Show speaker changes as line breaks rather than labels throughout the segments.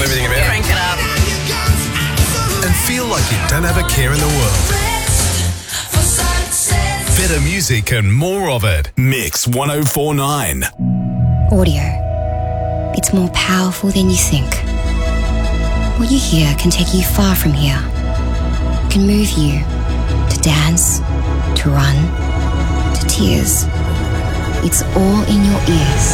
everything about it.
Crank it up.
And feel like you don't have a care in the world. Better music and more of it. Mix 104.9.
Audio. It's more powerful than you think. What you hear can take you far from here. It can move you to dance, to run, to tears. It's all in your ears.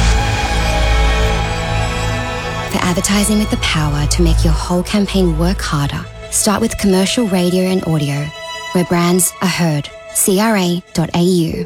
For advertising with the power to make your whole campaign work harder, start with commercial radio and audio, where brands are heard. CRA.au.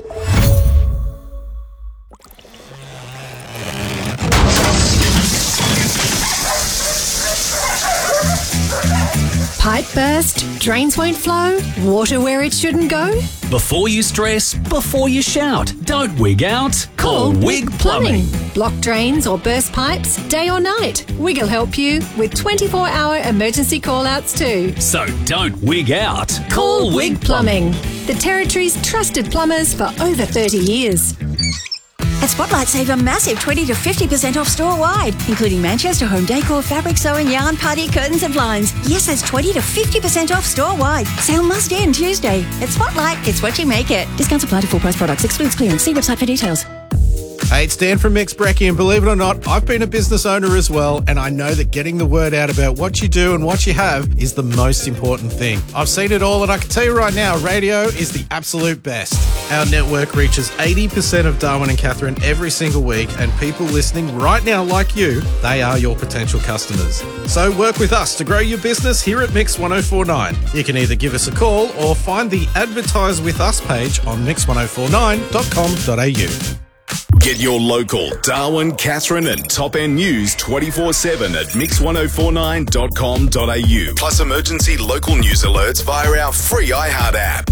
Pipe burst, drains won't flow, water where it shouldn't go?
Before you stress, before you shout, don't wig out. Call Wig Plumbing.
Blocked drains or burst pipes, day or night. Wig will help you with 24-hour emergency call-outs too.
So don't wig out.
Call Wig Plumbing, the Territory's trusted plumbers for over 30 years.
At Spotlight, save a massive 20 to 50% off store-wide, including Manchester home decor, fabric sewing, yarn, party, curtains and blinds. Yes, that's 20 to 50% off store-wide. Sale must end Tuesday. At Spotlight, it's what you make it. Discounts apply to full-price products. Excludes clearance. See website for details.
Hey, it's Dan from Mix Brekkie, and believe it or not, I've been a business owner as well, and I know that getting the word out about what you do and what you have is the most important thing. I've seen it all, and I can tell you right now, radio is the absolute best. Our network reaches 80% of Darwin and Katherine every single week, and people listening right now like you, they are your potential customers. So work with us to grow your business here at Mix 104.9. You can either give us a call or find the Advertise With Us page on mix1049.com.au.
Get your local Darwin, Katherine and Top End news 24/7 at mix1049.com.au. Plus emergency local news alerts via our free iHeart app.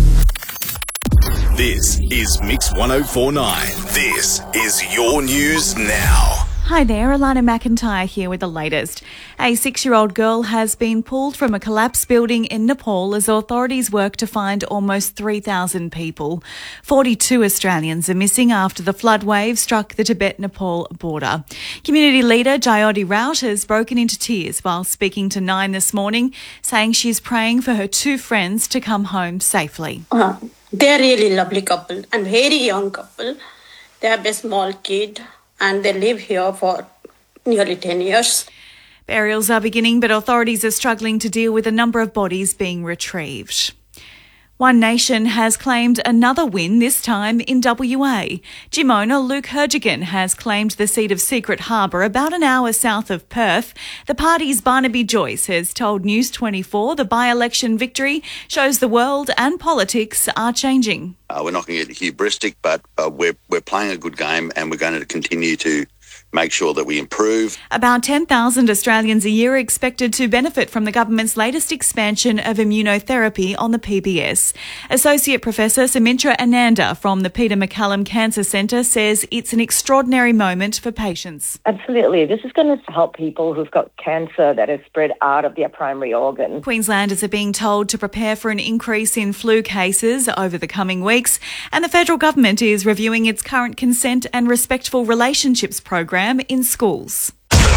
This is Mix 104.9. This is your news now.
Hi there, Alana McIntyre here with the latest. A 6-year-old girl has been pulled from a collapsed building in Nepal as authorities work to find almost 3,000 people. 42 Australians are missing after the flood wave struck the Tibet-Nepal border. Community leader Jyoti Raut has broken into tears while speaking to Nine this morning, saying she's praying for her two friends to come home safely.
They're really lovely couple and very young couple. They have a small kid, and they live here for nearly 10 years.
Burials are beginning, but authorities are struggling to deal with a number of bodies being retrieved. One Nation has claimed another win, this time in WA. Gym owner Luke Hergigan has claimed the seat of Secret Harbour about an hour south of Perth. The party's Barnaby Joyce has told News 24 the by-election victory shows the world and politics are changing.
We're not going to get hubristic, but we're playing a good game, and we're going to continue to make sure that we improve.
About 10,000 Australians a year are expected to benefit from the government's latest expansion of immunotherapy on the PBS. Associate Professor Sumitra Ananda from the Peter MacCallum Cancer Centre says it's an extraordinary moment for patients.
Absolutely. This is going to help people who've got cancer that has spread out of their primary organ.
Queenslanders are being told to prepare for an increase in flu cases over the coming weeks, and the federal government is reviewing its current consent and respectful relationships program in schools.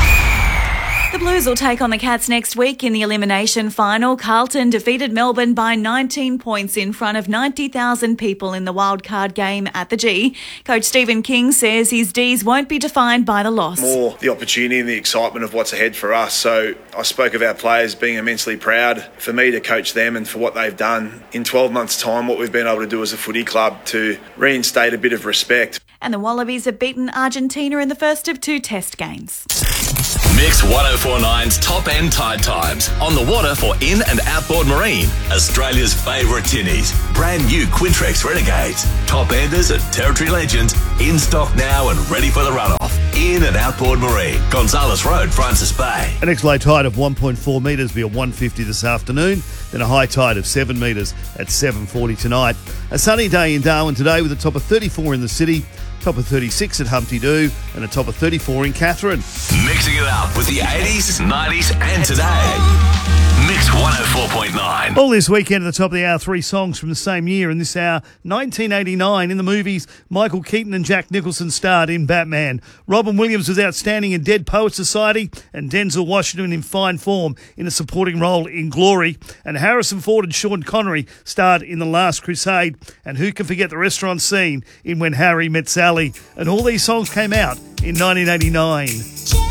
The Blues will take on the Cats next week in the elimination final. Carlton defeated Melbourne by 19 points in front of 90,000 people in the wildcard game at the G. Coach Stephen King says his Ds won't be defined by the loss.
More the opportunity and the excitement of what's ahead for us. So I spoke of our players being immensely proud for me to coach them and for what they've done. In 12 months' time, what we've been able to do as a footy club to reinstate a bit of respect.
And the Wallabies have beaten Argentina in the first of 2 test games.
Mix 104.9's Top End Tide Times. On the water for in- and outboard marine. Australia's favourite tinnies. Brand new Quintrex Renegades. Top Enders and Territory Legends. In stock now and ready for the runoff. In- and outboard marine. Gonzales Road, Francis Bay.
An next low tide of 1.4 metres be at 1:50 this afternoon. Then a high tide of 7 metres at 7:40 tonight. A sunny day in Darwin today with a top of 34 in the city. Top of 36 at Humpty Doo and a top of 34 in Katherine.
Mixing it up with the 80s, 90s and today. Mix 104.9.
All this weekend at the top of the hour, 3 songs from the same year. In this hour, 1989, in the movies, Michael Keaton and Jack Nicholson starred in Batman. Robin Williams was outstanding in Dead Poets Society, and Denzel Washington in fine form in a supporting role in Glory. And Harrison Ford and Sean Connery starred in The Last Crusade. And who can forget the restaurant scene in When Harry Met Sally? And all these songs came out in 1989.